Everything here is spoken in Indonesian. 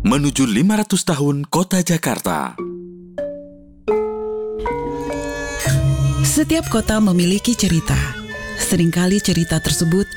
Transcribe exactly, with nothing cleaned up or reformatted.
menuju lima ratus tahun Kota Jakarta. Setiap kota memiliki cerita. Seringkali cerita tersebut